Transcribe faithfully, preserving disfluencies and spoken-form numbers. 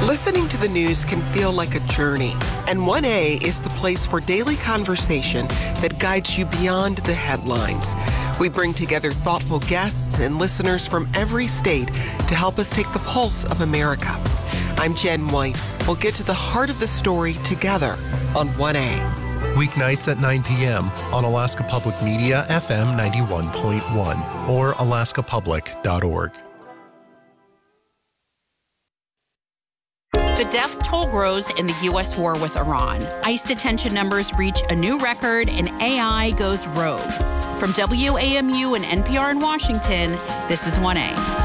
Listening to the news can feel like a journey, and one A is the place for daily conversation that guides you beyond the headlines. We bring together thoughtful guests and listeners from every state to help us take the pulse of America. I'm Jen White. We'll get to the heart of the story together on one A. Weeknights at nine p.m. on Alaska Public Media, F M ninety-one point one or alaska public dot org. The death toll grows in the U S war with Iran. ICE detention numbers reach a new record and A I goes rogue. From W A M U and N P R in Washington, this is one A.